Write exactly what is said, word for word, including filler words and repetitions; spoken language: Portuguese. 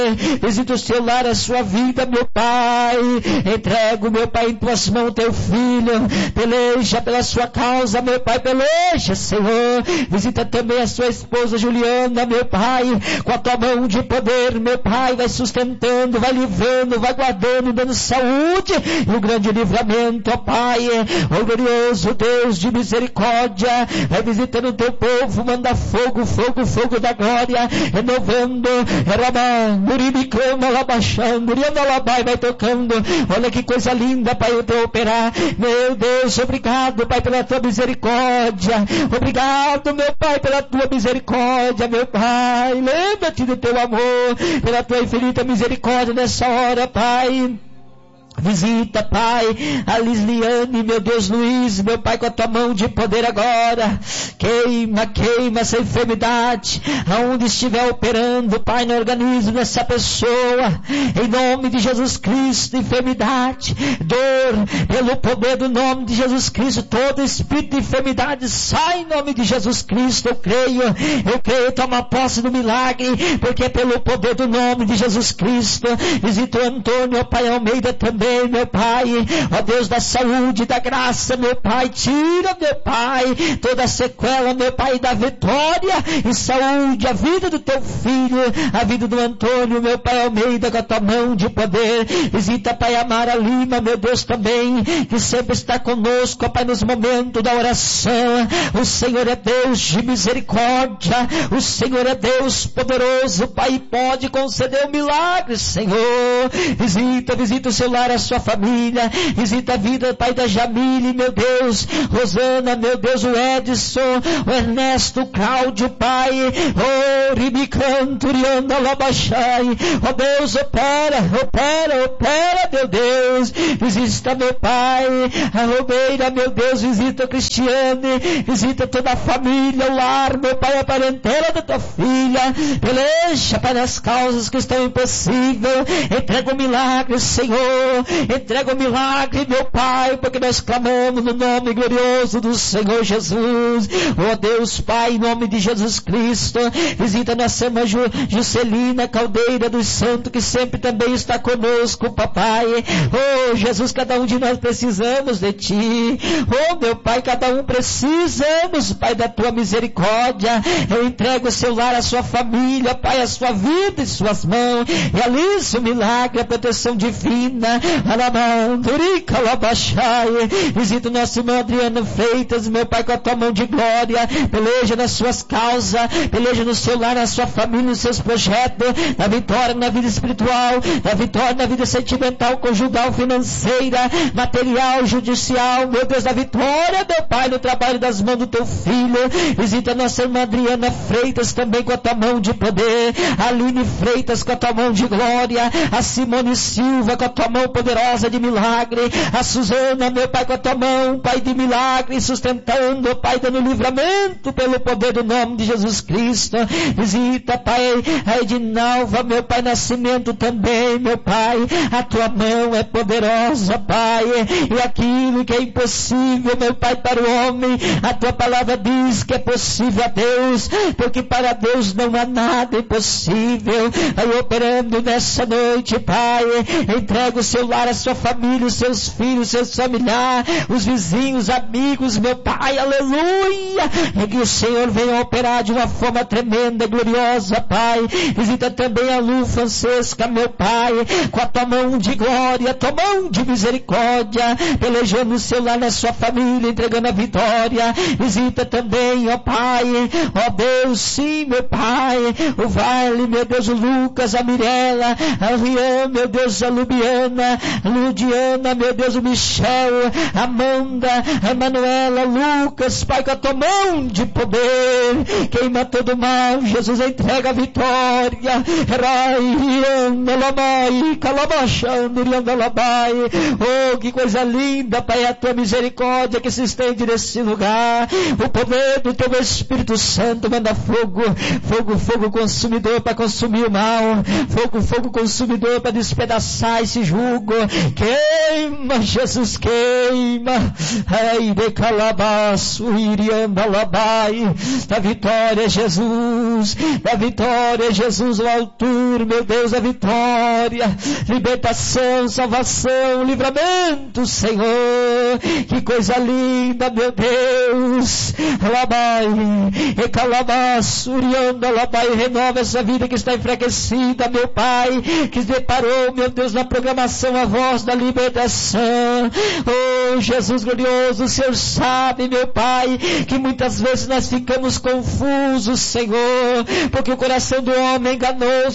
Visita o seu lar, a sua vida, meu Pai. Entrego, meu Pai, em tuas mãos teu filho. Peleja pela sua causa, meu Pai, peleja, Senhor. Visita também a sua esposa Juliana, meu Pai, com a tua mão de poder, meu Pai, vai sustentando, vai livrando, vai guardando, dando saúde e um grande livramento, ó Pai. Ó glorioso Deus de misericórdia, vai visitando o teu povo, manda fogo, fogo, fogo da glória, renovando, renovando, uribicama, labaixando, uriandalabai, vai tocando. Olha que coisa linda, Pai, o teu operar. Meu Deus, obrigado, Pai, pela tua misericórdia. Obrigado, meu Pai, pela tua misericórdia, meu Pai. Lembra-te do teu amor, pela tua infinita misericórdia nessa hora, Pai. Visita, Pai, a Lisliane, meu Deus, Luiz, meu Pai, com a tua mão de poder agora. Queima, queima essa enfermidade, aonde estiver operando, Pai, no organismo dessa pessoa. Em nome de Jesus Cristo, enfermidade, dor, pelo poder do nome de Jesus Cristo, todo espírito de enfermidade sai em nome de Jesus Cristo. Eu creio, eu creio, toma posse do milagre, porque é pelo poder do nome de Jesus Cristo. Visita o Antônio, ó Pai Almeida também, meu Pai, ó Deus da saúde, da graça, meu Pai, tira, meu Pai, toda a sequela, meu Pai, da vitória e saúde, a vida do teu filho, a vida do Antônio, meu Pai Almeida, com a tua mão de poder. Visita, Pai, a Mara Lima, meu Deus, também, que sempre está conosco, ó Pai, nos momentos da oração. O Senhor é Deus de misericórdia, o Senhor é Deus poderoso, Pai, pode conceder um milagre, Senhor. Visita, visita o seu lar, a sua família, visita a vida, Pai, da Jamile, meu Deus, Rosana, meu Deus, o Edson, o Ernesto, o Cláudio, Pai, oh, Ribicanto, Rianda, Labachai, oh Deus, opera, opera, opera, meu Deus, visita, meu Pai, a Romeira, meu Deus, visita a Cristiane, visita toda a família, o lar, meu Pai, a parentela da tua filha, peleja para as causas que estão impossíveis, entrega o milagre, Senhor. Entrega o milagre, meu Pai, porque nós clamamos no nome glorioso do Senhor Jesus. Oh Deus, Pai, em nome de Jesus Cristo, visita nossa irmã Ju, Juscelina Caldeira dos Santos, que sempre também está conosco, papai. Oh Jesus, cada um de nós precisamos de Ti. Oh meu Pai, cada um precisamos, Pai, da Tua misericórdia. Eu entrego o seu lar, a sua família, Pai, a sua vida em suas mãos. Realize o milagre, a proteção divina. Visita o nosso irmão Adriano Freitas, meu Pai, com a tua mão de glória. Peleja nas suas causas, peleja no seu lar, na sua família, nos seus projetos, na vitória na vida espiritual, na vitória na vida sentimental, conjugal, financeira, material, judicial, meu Deus, da vitória, meu Pai, no trabalho das mãos do teu filho. Visita a nossa irmã Adriana Freitas também com a tua mão de poder, a Aline Freitas com a tua mão de glória, a Simone Silva com a tua mão poderosa de milagre, a Suzana, meu Pai, com a tua mão, Pai, de milagre, sustentando, Pai, dando livramento pelo poder do nome de Jesus Cristo. Visita, Pai, a Edinalva, meu Pai, Nascimento também, meu Pai, a tua mão é poderosa, Pai, e aquilo que é impossível, meu Pai, para o homem, a tua palavra diz que é possível a Deus, porque para Deus não há nada impossível. Aí operando nessa noite, Pai, entrega o seu lar, a sua família, os seus filhos, seus familiares, os vizinhos, amigos, meu Pai, aleluia, e que o Senhor venha operar de uma forma tremenda, gloriosa, Pai. Visita também a Lu Francesca, meu Pai, com a tua mão de glória, a tua mão de misericórdia, pelejando o seu lar, na sua família, entregando a vitória. Visita também, ó Pai, ó Deus, sim, meu Pai, o Vale, meu Deus, o Lucas, a Mirella, a Rian, meu Deus, a Lubiana, Ludiana, meu Deus, o Michel, Amanda, a Manuela, Lucas, Pai, com a tua mão de poder, queima todo mal, Jesus, entrega a vitória. Oh, que coisa linda, Pai, a tua misericórdia que se estende nesse lugar, o poder do teu Espírito Santo, manda fogo, fogo, fogo consumidor para consumir o mal, fogo, fogo consumidor para despedaçar esse jugo, fogo, queima, Jesus, queima, ai, de calabaço, irianda labai, da vitória, Jesus, da vitória, Jesus, o altura, meu Deus, da vitória, libertação, salvação, livramento, Senhor, que coisa linda, meu Deus, labai, e calabaço, irianda labai, renova essa vida que está enfraquecida, meu Pai, que deparou, meu Deus, na programação a voz da libertação. Oh, Jesus glorioso, o Senhor sabe, meu Pai, que muitas vezes nós ficamos confusos, Senhor, porque o coração do homem é enganoso,